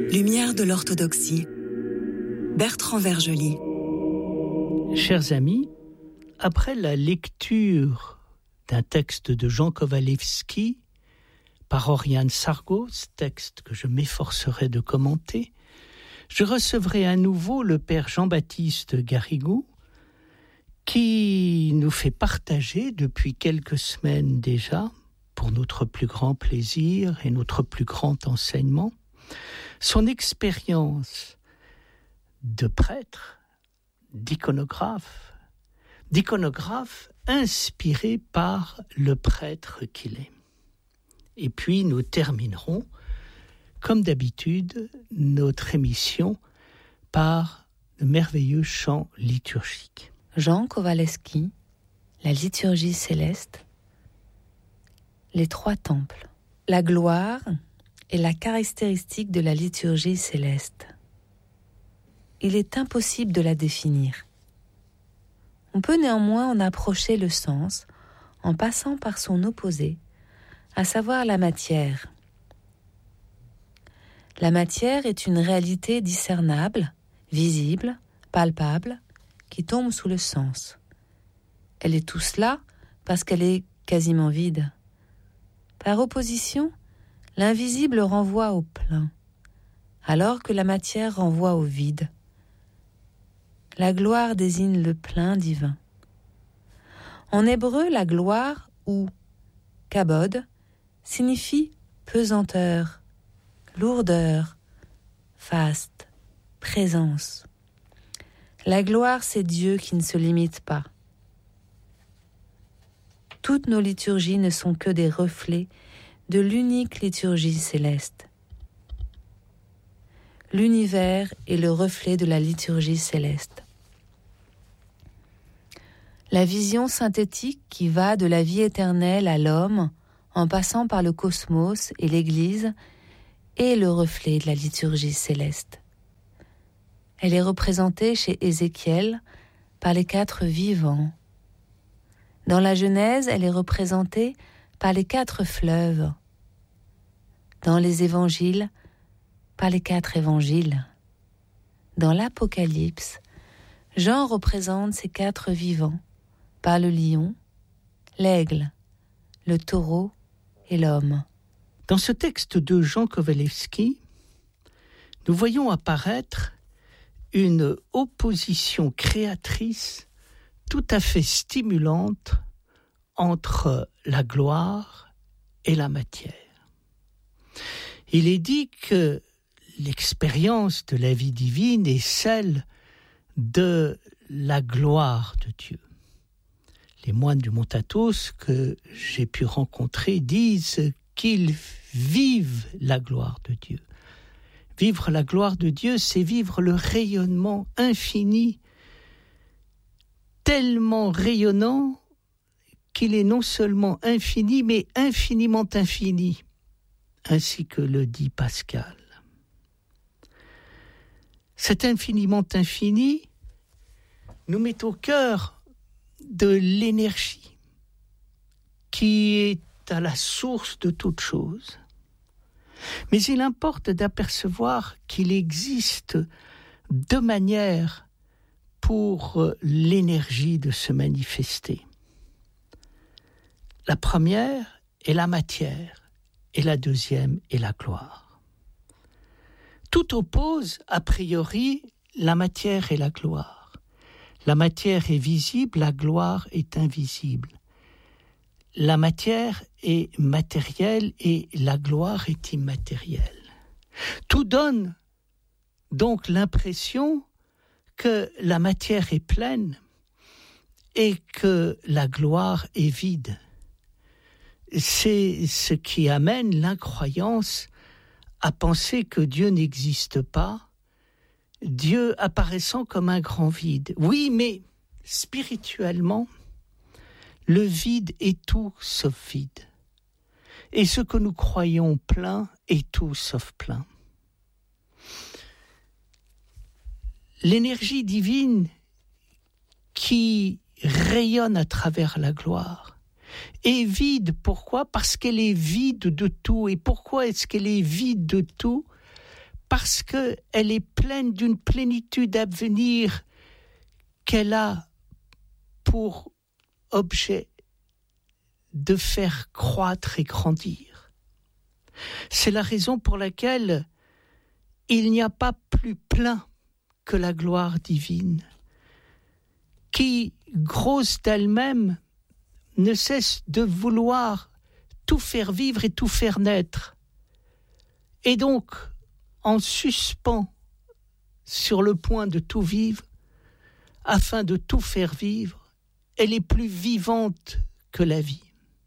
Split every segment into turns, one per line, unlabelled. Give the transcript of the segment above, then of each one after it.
Lumière de l'orthodoxie. Bertrand Vergely.
Chers amis, après la lecture d'un texte de Jean Kowalewski par Oriane Sargos, texte que je m'efforcerai de commenter, je recevrai à nouveau le père Jean-Baptiste Garrigou qui nous fait partager depuis quelques semaines déjà, pour notre plus grand plaisir et notre plus grand enseignement, son expérience de prêtre, d'iconographe inspiré par le prêtre qu'il est. Et puis nous terminerons, comme d'habitude, notre émission par le merveilleux chant liturgique.
Jean Kowalewski, la liturgie céleste, les trois temples. La gloire est la caractéristique de la liturgie céleste. Il est impossible de la définir. On peut néanmoins en approcher le sens en passant par son opposé, à savoir la matière. La matière est une réalité discernable, visible, palpable, qui tombe sous le sens. Elle est tout cela parce qu'elle est quasiment vide. Par opposition, l'invisible renvoie au plein, alors que la matière renvoie au vide. La gloire désigne le plein divin. En hébreu, la gloire, ou kabod, signifie pesanteur, lourdeur, faste, présence. La gloire, c'est Dieu qui ne se limite pas. Toutes nos liturgies ne sont que des reflets de l'unique liturgie céleste. L'univers est le reflet de la liturgie céleste. La vision synthétique qui va de la vie éternelle à l'homme, en passant par le cosmos et l'Église, est le reflet de la liturgie céleste. Elle est représentée chez Ézéchiel par les 4 vivants. Dans la Genèse, elle est représentée par les 4 fleuves. Dans les évangiles, par les 4 évangiles. Dans l'Apocalypse, Jean représente ces 4 vivants par le lion, l'aigle, le taureau et l'homme.
Dans ce texte de Jean Kowalewski, nous voyons apparaître une opposition créatrice tout à fait stimulante entre la gloire et la matière. Il est dit que l'expérience de la vie divine est celle de la gloire de Dieu. Les moines du Mont Athos que j'ai pu rencontrer disent qu'ils vivent la gloire de Dieu. Vivre la gloire de Dieu, c'est vivre le rayonnement infini, tellement rayonnant qu'il est non seulement infini, mais infiniment infini, ainsi que le dit Pascal. Cet infiniment infini nous met au cœur de l'énergie qui est à la source de toute chose. Mais il importe d'apercevoir qu'il existe 2 manières pour l'énergie de se manifester. La première est la matière et la deuxième est la gloire. Tout oppose a priori la matière et la gloire. La matière est visible, la gloire est invisible. La matière est matérielle et la gloire est immatérielle. Tout donne donc l'impression que la matière est pleine et que la gloire est vide. C'est ce qui amène l'incroyance à penser que Dieu n'existe pas, Dieu apparaissant comme un grand vide. Oui, mais spirituellement, le vide est tout sauf vide. Et ce que nous croyons plein est tout sauf plein. L'énergie divine qui rayonne à travers la gloire est vide. Pourquoi ? Parce qu'elle est vide de tout. Et pourquoi est-ce qu'elle est vide de tout ? parce qu'elle est pleine d'une plénitude à venir qu'elle a pour objet de faire croître et grandir. C'est la raison pour laquelle il n'y a pas plus plein que la gloire divine, qui, grosse d'elle-même, ne cesse de vouloir tout faire vivre et tout faire naître. Et donc, en suspens sur le point de tout vivre, afin de tout faire vivre, elle est plus vivante que la vie.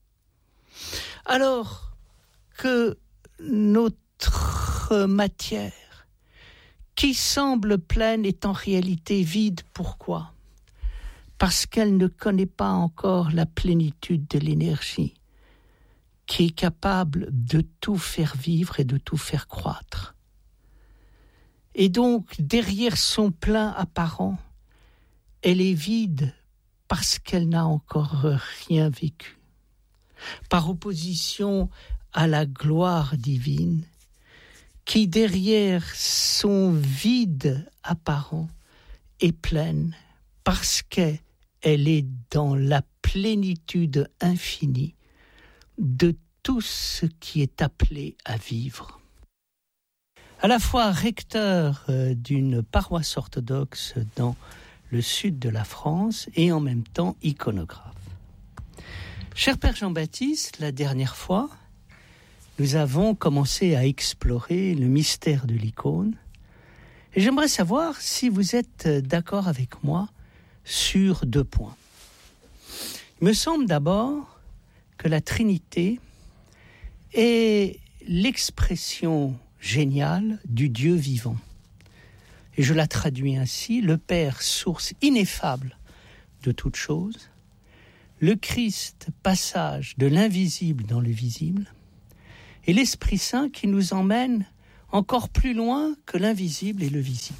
Alors que notre matière, qui semble pleine, est en réalité vide. Pourquoi ? Parce qu'elle ne connaît pas encore la plénitude de l'énergie, qui est capable de tout faire vivre et de tout faire croître. Et donc, derrière son plein apparent, elle est vide parce qu'elle n'a encore rien vécu. Par opposition à la gloire divine, qui derrière son vide apparent est pleine parce qu'elle est dans la plénitude infinie de tout ce qui est appelé à vivre. À la fois recteur d'une paroisse orthodoxe dans le sud de la France et en même temps iconographe. Cher Père Jean-Baptiste, la dernière fois, nous avons commencé à explorer le mystère de l'icône et j'aimerais savoir si vous êtes d'accord avec moi sur 2 points. Il me semble d'abord que la Trinité est l'expression géniale du Dieu vivant. Et je la traduis ainsi: le Père, source ineffable de toute chose, le Christ, passage de l'invisible dans le visible, et l'Esprit Saint qui nous emmène encore plus loin que l'invisible et le visible.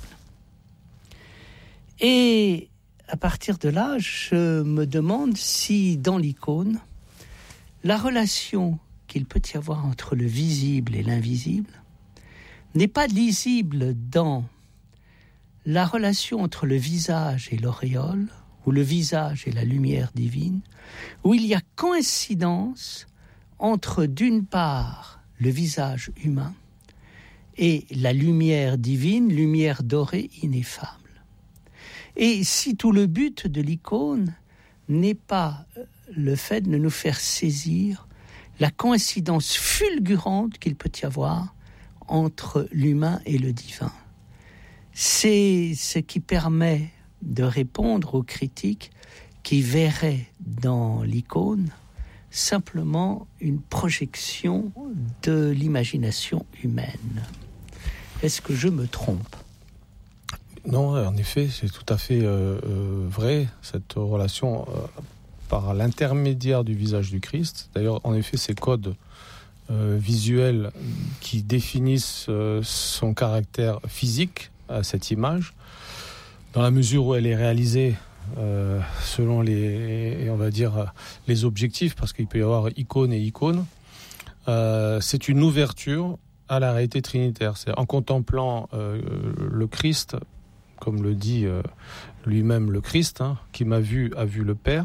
Et à partir de là, je me demande si dans l'icône, la relation qu'il peut y avoir entre le visible et l'invisible n'est pas lisible dans la relation entre le visage et l'auréole, ou le visage et la lumière divine, où il y a coïncidence entre, d'une part, le visage humain et la lumière divine, lumière dorée ineffable. Et si tout le but de l'icône n'est pas le fait de nous faire saisir la coïncidence fulgurante qu'il peut y avoir entre l'humain et le divin. C'est ce qui permet de répondre aux critiques qui verraient dans l'icône simplement une projection de l'imagination humaine. Est-ce que je me trompe ?
Non, en effet, c'est tout à fait vrai, cette relation par l'intermédiaire du visage du Christ. D'ailleurs, en effet, ces codes visuels qui définissent son caractère physique à cette image, dans la mesure où elle est réalisée selon les objectifs, parce qu'il peut y avoir icône et icône, c'est une ouverture à la réalité trinitaire. C'est en contemplant le Christ, comme le dit lui-même le Christ, qui m'a vu a vu le Père.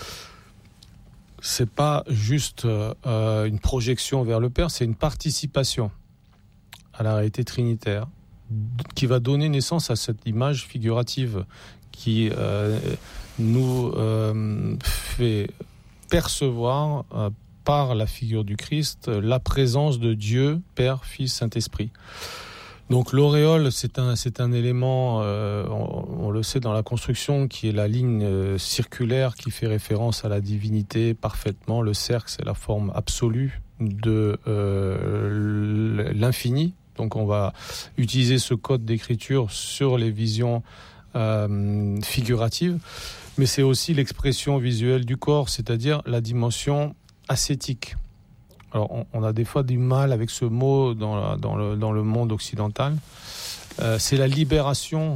C'est pas juste une projection vers le Père, c'est une participation à la réalité trinitaire qui va donner naissance à cette image figurative qui nous fait percevoir par la figure du Christ la présence de Dieu, Père, Fils, Saint-Esprit. Donc l'auréole, c'est un élément, on le sait dans la construction, qui est la ligne circulaire qui fait référence à la divinité parfaitement. Le cercle, c'est la forme absolue de l'infini. Donc on va utiliser ce code d'écriture sur les visions figuratives, mais c'est aussi l'expression visuelle du corps, c'est-à-dire la dimension ascétique. Alors on a des fois du mal avec ce mot dans le monde occidental. C'est la libération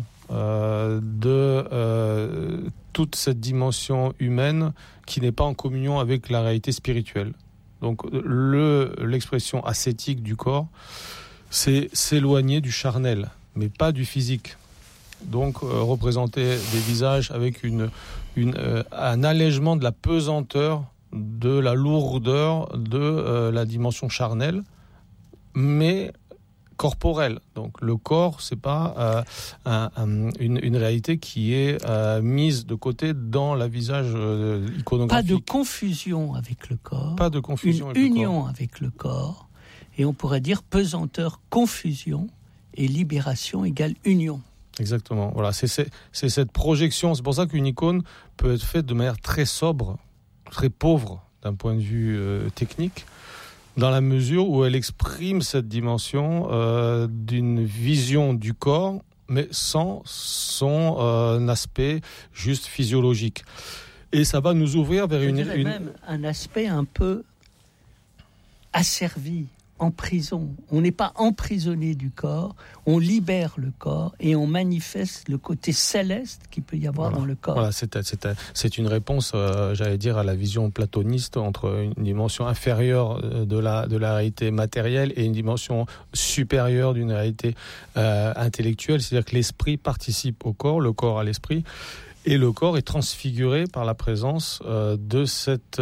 de toute cette dimension humaine qui n'est pas en communion avec la réalité spirituelle. Donc l'expression ascétique du corps, c'est s'éloigner du charnel, mais pas du physique. Donc représenter des visages avec un allègement de la pesanteur, de la lourdeur de la dimension charnelle, mais corporelle. Donc le corps, c'est pas une réalité qui est mise de côté dans le visage iconographique.
Pas de confusion avec le corps.
Pas de confusion
avec union avec le corps. Et on pourrait dire pesanteur, confusion et libération égale union.
Exactement. Voilà, c'est cette projection. C'est pour ça qu'une icône peut être faite de manière très sobre, très pauvre d'un point de vue technique, dans la mesure où elle exprime cette dimension d'une vision du corps, mais sans son aspect juste physiologique. Et ça va nous ouvrir vers
même un aspect un peu asservi, en prison. On n'est pas emprisonné du corps, on libère le corps et on manifeste le côté céleste qu'il peut y avoir dans le corps.
Voilà, c'est une réponse, j'allais dire, à la vision platoniste entre une dimension inférieure de la réalité matérielle et une dimension supérieure d'une réalité intellectuelle. C'est-à-dire que l'esprit participe au corps, le corps à l'esprit. Et le corps est transfiguré par la présence de cet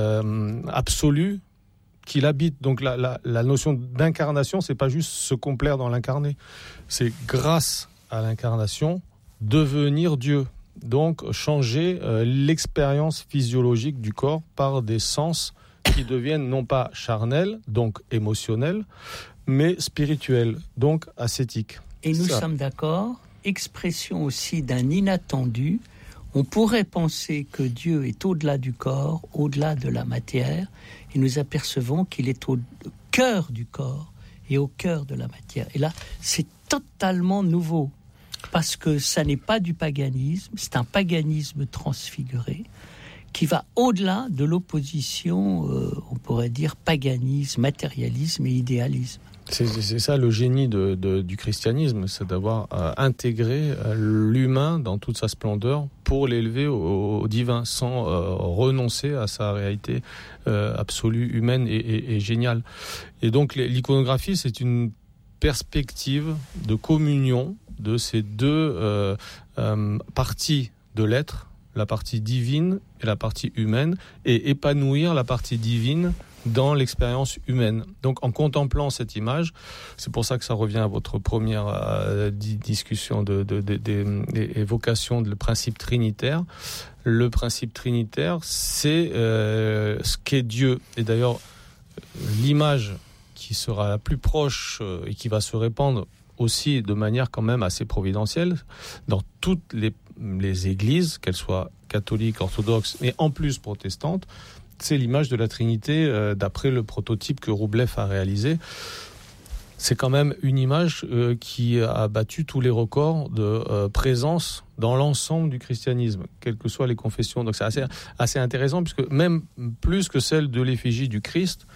absolu qu'il habite. Donc la notion d'incarnation, c'est pas juste se complaire dans l'incarné, c'est grâce à l'incarnation devenir Dieu. Donc changer l'expérience physiologique du corps par des sens qui deviennent non pas charnels, donc émotionnels, mais spirituels, donc ascétiques.
Et nous sommes d'accord, expression aussi d'un inattendu. On pourrait penser que Dieu est au-delà du corps, au-delà de la matière, et nous apercevons qu'il est au cœur du corps et au cœur de la matière. Et là, c'est totalement nouveau, parce que ça n'est pas du paganisme, c'est un paganisme transfiguré qui va au-delà de l'opposition, on pourrait dire, paganisme, matérialisme et idéalisme.
C'est ça le génie du christianisme, c'est d'avoir intégré l'humain dans toute sa splendeur pour l'élever au divin, sans renoncer à sa réalité absolue, humaine et géniale. Et donc l'iconographie, c'est une perspective de communion de ces deux parties de l'être, la partie divine et la partie humaine, et épanouir la partie divine dans l'expérience humaine. Donc en contemplant cette image, c'est pour ça que ça revient à votre première discussion évocation du principe trinitaire. Le principe trinitaire, c'est ce qu'est Dieu. Et d'ailleurs, l'image qui sera la plus proche et qui va se répandre aussi de manière quand même assez providentielle dans toutes les églises, qu'elles soient catholiques, orthodoxes, mais en plus protestantes, c'est l'image de la Trinité d'après le prototype que Roublev a réalisé. C'est quand même une image qui a battu tous les records de présence dans l'ensemble du christianisme, quelles que soient les confessions. Donc c'est assez intéressant, puisque même plus que celle de l'effigie du Christ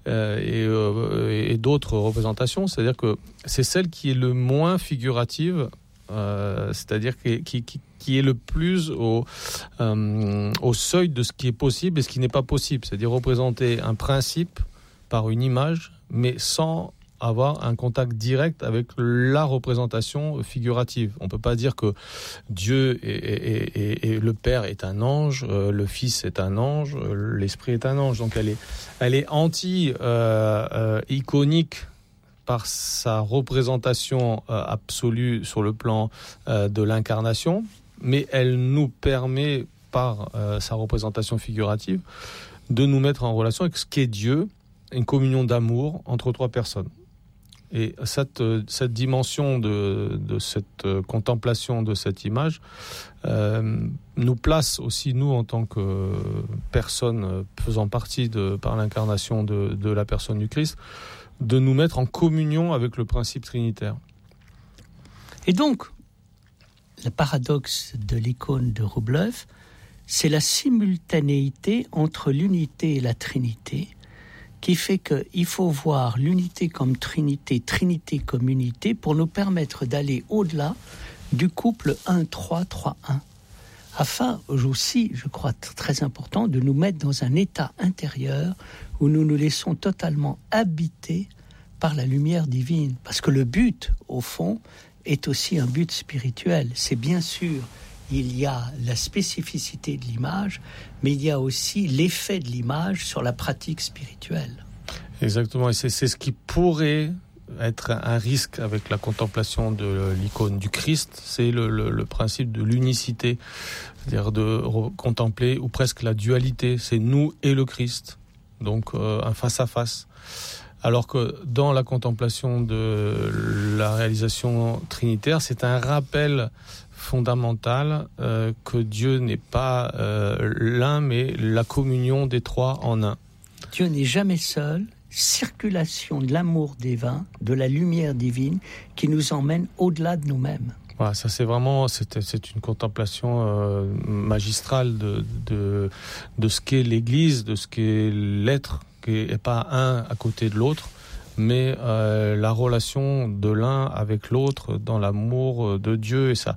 et d'autres représentations, c'est-à-dire que c'est celle qui est le moins figurative, c'est-à-dire qui est le plus au seuil de ce qui est possible et ce qui n'est pas possible, c'est-à-dire représenter un principe par une image, mais sans avoir un contact direct avec la représentation figurative. On ne peut pas dire que Dieu et le Père est un ange, le Fils est un ange, l'Esprit est un ange. Donc elle est anti-iconique par sa représentation absolue sur le plan de l'incarnation, mais elle nous permet, par sa représentation figurative, de nous mettre en relation avec ce qu'est Dieu, une communion d'amour entre trois personnes. Et cette dimension de cette contemplation de cette image nous place aussi, nous, en tant que personnes faisant partie par l'incarnation de la personne du Christ, de nous mettre en communion avec le principe trinitaire.
Et donc, le paradoxe de l'icône de Roublev, c'est la simultanéité entre l'unité et la trinité, qui fait qu'il faut voir l'unité comme trinité, trinité comme unité, pour nous permettre d'aller au-delà du couple 1-3, 3-1. Afin aussi, je crois très important, de nous mettre dans un état intérieur où nous nous laissons totalement habiter par la lumière divine. Parce que le but, au fond, est aussi un but spirituel. C'est bien sûr, il y a la spécificité de l'image, mais il y a aussi l'effet de l'image sur la pratique spirituelle.
Exactement, et c'est ce qui pourrait être un risque avec la contemplation de l'icône du Christ, c'est le principe de l'unicité, c'est-à-dire de contempler ou presque la dualité, c'est nous et le Christ, donc un face-à-face. Alors que dans la contemplation de la réalisation trinitaire, c'est un rappel fondamental que Dieu n'est pas l'un, mais la communion des trois en un.
Dieu n'est jamais seul, circulation de l'amour divin, de la lumière divine qui nous emmène au-delà de nous-mêmes.
Voilà, ça c'est vraiment c'est une contemplation magistrale de ce qu'est l'Église, de ce qu'est l'être, qui n'est pas un à côté de l'autre, mais la relation de l'un avec l'autre dans l'amour de Dieu. Et ça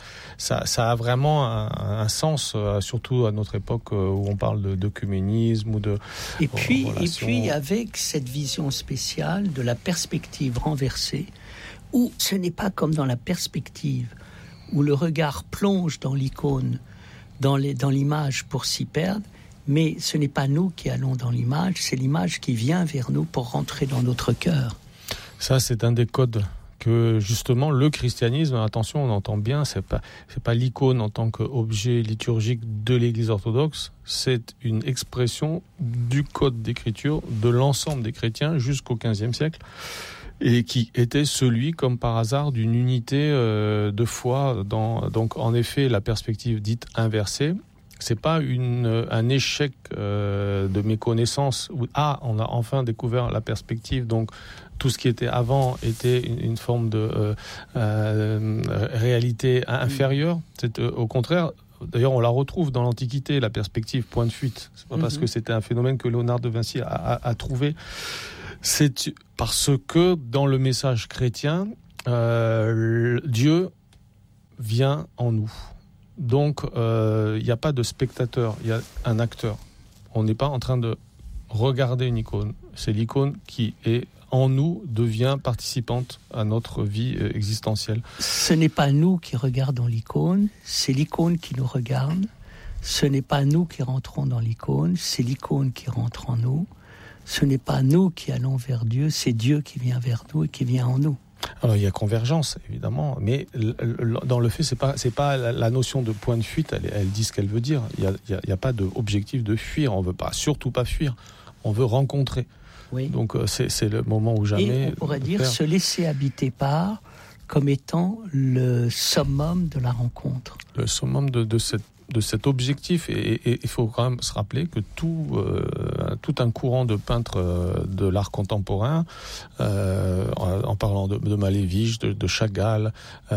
a vraiment un sens, surtout à notre époque où on parle d'œcuménisme ou de
et puis
relations.
Avec cette vision spéciale de la perspective renversée, où ce n'est pas comme dans la perspective où le regard plonge dans l'icône, dans l'image pour s'y perdre, mais ce n'est pas nous qui allons dans l'image, c'est l'image qui vient vers nous pour rentrer dans notre cœur.
Ça, c'est un des codes que, justement, le christianisme, attention, on entend bien, c'est pas l'icône en tant qu'objet liturgique de l'Église orthodoxe, c'est une expression du code d'écriture de l'ensemble des chrétiens jusqu'au XVe siècle, et qui était celui, comme par hasard, d'une unité de foi. Donc, en effet, la perspective dite inversée, c'est pas un échec de méconnaissance où on a enfin découvert la perspective, donc tout ce qui était avant était une forme de réalité inférieure. C'est au contraire. D'ailleurs, on la retrouve dans l'Antiquité, la perspective point de fuite. C'est pas parce que c'était un phénomène que Léonard de Vinci a trouvé. C'est parce que dans le message chrétien, Dieu vient en nous. Donc, il n'y a pas de spectateur, il y a un acteur. On n'est pas en train de regarder une icône. C'est l'icône qui est en nous, devient participante à notre vie existentielle.
Ce n'est pas nous qui regardons l'icône, c'est l'icône qui nous regarde. Ce n'est pas nous qui rentrons dans l'icône, c'est l'icône qui rentre en nous. Ce n'est pas nous qui allons vers Dieu, c'est Dieu qui vient vers nous et qui vient en nous.
Alors il y a convergence évidemment, mais dans le fait c'est pas la notion de point de fuite, elle dit ce qu'elle veut dire. Il y a pas d'objectif de fuir, on veut surtout pas fuir, on veut rencontrer.
Oui.
Donc c'est le moment où jamais.
Et on pourrait dire se laisser habiter par comme étant le summum de la rencontre.
Le summum de cet objectif, et il faut quand même se rappeler que tout un courant de peintres de l'art contemporain, en parlant de Malevich, de Chagall,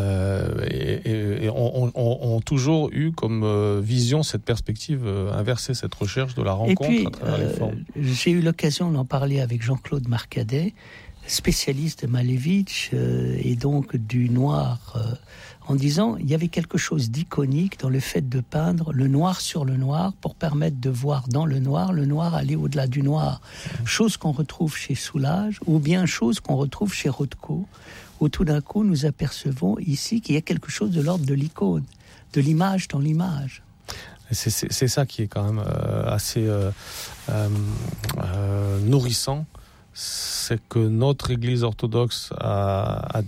et ont toujours eu comme vision cette perspective inversée, cette recherche de la rencontre. Et puis, à travers les formes.
J'ai eu l'occasion d'en parler avec Jean-Claude Marcadet, spécialiste de Malevich et donc du noir, en disant il y avait quelque chose d'iconique dans le fait de peindre le noir sur le noir pour permettre de voir dans le noir aller au-delà du noir. Chose qu'on retrouve chez Soulages, ou bien chose qu'on retrouve chez Rothko, où tout d'un coup nous apercevons ici qu'il y a quelque chose de l'ordre de l'icône, de l'image dans l'image.
C'est ça qui est quand même assez nourrissant, c'est que notre Église orthodoxe a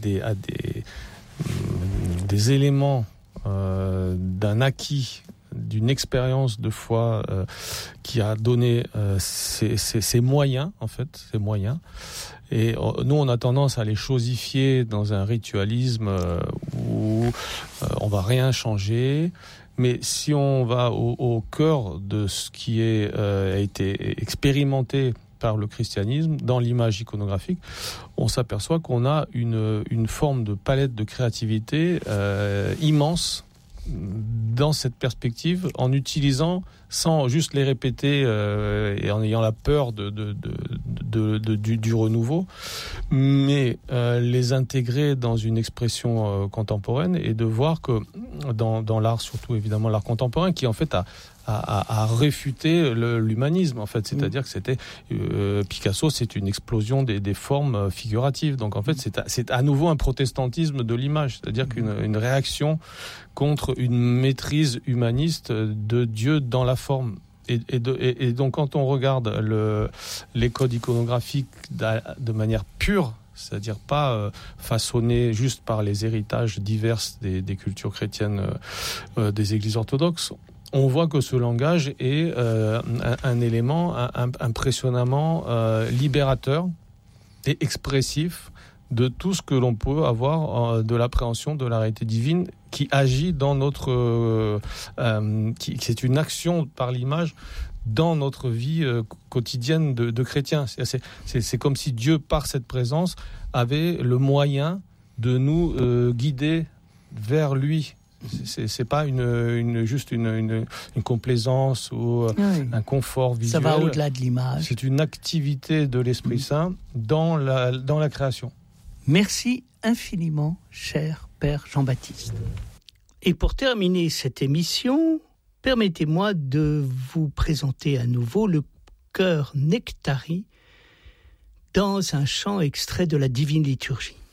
des éléments d'un acquis, d'une expérience de foi qui a donné ses moyens, en fait, ses moyens. Et nous, on a tendance à les chosifier dans un ritualisme où on va rien changer. Mais si on va au cœur de ce qui a été expérimenté par le christianisme, dans l'image iconographique, on s'aperçoit qu'on a une forme de palette de créativité immense dans cette perspective, en utilisant, sans juste les répéter et en ayant la peur du renouveau, mais les intégrer dans une expression contemporaine, et de voir que dans l'art, surtout évidemment l'art contemporain, qui en fait a à réfuter l'humanisme, en fait. C'est-à-dire que c'était Picasso, c'est une explosion des formes figuratives. Donc en fait, c'est à nouveau un protestantisme de l'image, c'est-à-dire qu'une réaction contre une maîtrise humaniste de Dieu dans la forme. Et donc quand on regarde les codes iconographiques de manière pure, c'est-à-dire pas façonnés juste par les héritages divers des cultures chrétiennes des églises orthodoxes, on voit que ce langage est un élément impressionnamment libérateur et expressif de tout ce que l'on peut avoir de l'appréhension de la réalité divine qui agit dans notre... c'est une action par l'image dans notre vie quotidienne de chrétiens. C'est comme si Dieu, par cette présence, avait le moyen de nous guider vers lui. C'est pas juste une complaisance ou un confort visuel.
Ça va au-delà de l'image.
C'est une activité de l'Esprit Saint dans la création.
Merci infiniment, cher Père Jean-Baptiste. Et pour terminer cette émission, permettez-moi de vous présenter à nouveau le chœur Nectari dans un chant extrait de la Divine Liturgie.